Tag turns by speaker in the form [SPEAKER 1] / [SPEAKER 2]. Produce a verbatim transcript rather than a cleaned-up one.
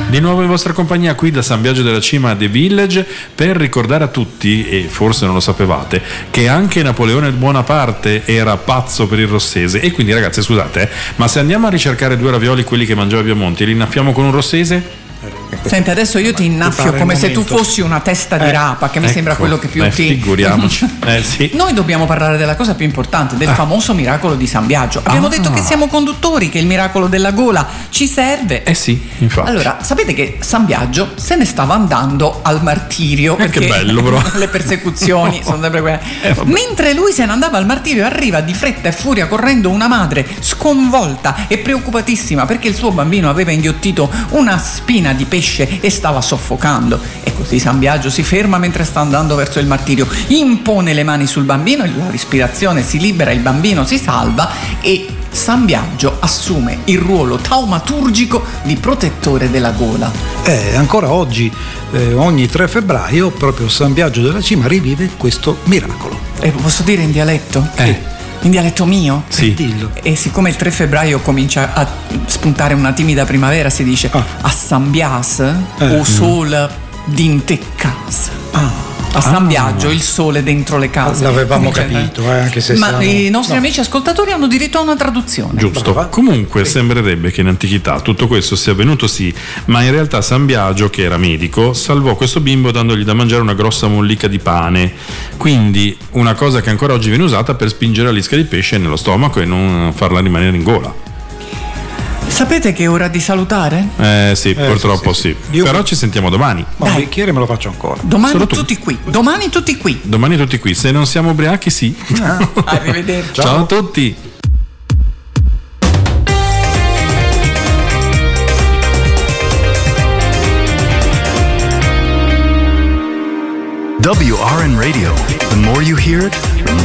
[SPEAKER 1] Di nuovo in vostra compagnia qui da San Biagio della Cima The Village per ricordare a tutti, e forse non lo sapevate, che anche Napoleone Bonaparte era pazzo per il rossese. E quindi ragazzi scusate, eh, ma se andiamo a ricercare due ravioli, quelli che mangiava Piemonte, li innaffiamo con un rossese?
[SPEAKER 2] Senti, adesso io ti innaffio come se tu fossi una testa di
[SPEAKER 1] Eh,
[SPEAKER 2] rapa, che mi
[SPEAKER 1] ecco,
[SPEAKER 2] sembra quello che più
[SPEAKER 1] eh,
[SPEAKER 2] ti...
[SPEAKER 1] figuriamoci. Eh, sì.
[SPEAKER 2] Noi dobbiamo parlare della cosa più importante, del
[SPEAKER 1] Ah.
[SPEAKER 2] famoso miracolo di San Biagio. Abbiamo
[SPEAKER 1] Ah.
[SPEAKER 2] detto che siamo conduttori, che il miracolo della gola ci serve.
[SPEAKER 1] Eh sì, infatti.
[SPEAKER 2] Allora, sapete che San Biagio se ne stava andando al martirio,
[SPEAKER 1] Eh, che
[SPEAKER 2] perché
[SPEAKER 1] bello, però.
[SPEAKER 2] le persecuzioni sono sempre quelle.
[SPEAKER 1] Eh, vabbè.
[SPEAKER 2] Mentre lui se ne andava al martirio, arriva di fretta e furia correndo una madre sconvolta e preoccupatissima perché il suo bambino aveva inghiottito una spina di pesce e stava soffocando. E così San Biagio si ferma mentre sta andando verso il martirio, impone le mani sul bambino, la respirazione si libera, il bambino si salva e San Biagio assume il ruolo taumaturgico di protettore della gola.
[SPEAKER 3] Eh, ancora oggi, eh, ogni tre febbraio, proprio San Biagio della Cima rivive questo miracolo.
[SPEAKER 2] E posso dire in dialetto?
[SPEAKER 1] Eh.
[SPEAKER 2] In dialetto mio?
[SPEAKER 1] Sì.
[SPEAKER 3] Dillo.
[SPEAKER 2] E siccome il tre febbraio comincia a spuntare una timida primavera, si dice
[SPEAKER 3] Ah.
[SPEAKER 2] a San Bias
[SPEAKER 3] Eh.
[SPEAKER 2] o sole dinte cas.
[SPEAKER 3] Ah.
[SPEAKER 2] A San
[SPEAKER 1] Ah.
[SPEAKER 2] Biagio il sole dentro le case.
[SPEAKER 3] L'avevamo
[SPEAKER 2] Comincia-
[SPEAKER 3] capito, eh, anche se
[SPEAKER 2] Ma
[SPEAKER 3] siamo-
[SPEAKER 2] i nostri
[SPEAKER 3] no.
[SPEAKER 2] amici ascoltatori hanno diritto a una traduzione.
[SPEAKER 1] Giusto.
[SPEAKER 3] Brava.
[SPEAKER 1] Comunque sembrerebbe che in antichità tutto questo sia avvenuto, sì, ma in realtà San Biagio, che era medico, salvò questo bimbo dandogli da mangiare una grossa mollica di pane. Quindi una cosa che ancora oggi viene usata per spingere la lisca di pesce nello stomaco e non farla rimanere in gola.
[SPEAKER 2] Sapete che è ora di salutare?
[SPEAKER 1] Eh sì,
[SPEAKER 3] Eh,
[SPEAKER 1] purtroppo
[SPEAKER 3] sì,
[SPEAKER 1] sì.
[SPEAKER 3] sì. Io-
[SPEAKER 1] Però ci sentiamo domani.
[SPEAKER 3] Ma un
[SPEAKER 2] Dai.
[SPEAKER 3] bicchiere me lo faccio ancora.
[SPEAKER 2] Domani
[SPEAKER 1] Solo tu.
[SPEAKER 2] tutti qui. Domani tutti qui.
[SPEAKER 1] Domani tutti qui. Se non siamo ubriachi, sì.
[SPEAKER 2] Arrivederci.
[SPEAKER 1] Ciao a tutti.
[SPEAKER 4] W R N Radio. The more you hear it, the more